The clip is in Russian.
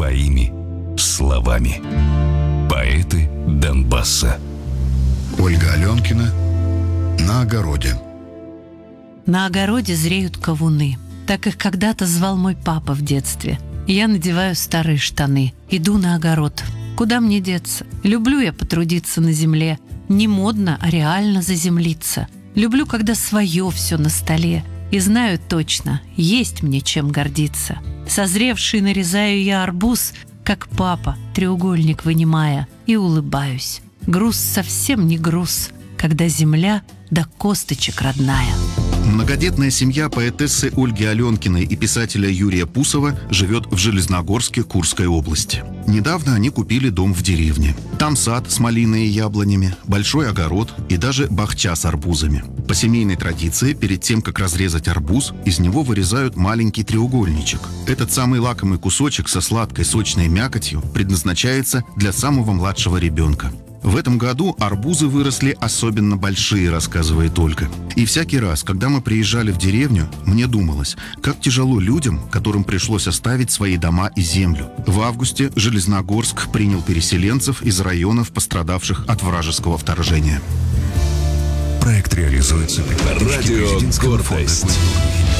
своими словами. Поэты Донбасса. Ольга Аленкина. На огороде. На огороде зреют кавуны. Так их когда-то звал мой папа в детстве. Я надеваю старые штаны, иду на огород. Куда мне деться? Люблю я потрудиться на земле. Не модно, а реально заземлиться. Люблю, когда свое все на столе. И знаю точно, есть мне чем гордиться. Созревший нарезаю я арбуз, как папа, треугольник вынимая, и улыбаюсь. Груз совсем не груз, когда земля до косточек родная. Многодетная семья поэтессы Ольги Аленкиной и писателя Юрия Пусова живет в Железногорске Курской области. Недавно они купили дом в деревне. Там сад с малиной и яблонями, большой огород и даже бахча с арбузами. По семейной традиции, перед тем, как разрезать арбуз, из него вырезают маленький треугольничек. Этот самый лакомый кусочек со сладкой сочной мякотью предназначается для самого младшего ребенка. В этом году арбузы выросли особенно большие, рассказывает Ольга. И всякий раз, когда мы приезжали в деревню, мне думалось, как тяжело людям, которым пришлось оставить свои дома и землю. В августе Железногорск принял переселенцев из районов, пострадавших от вражеского вторжения. Проект реализуется при поддержке Радио Президентского фонда «Гордость». культуры.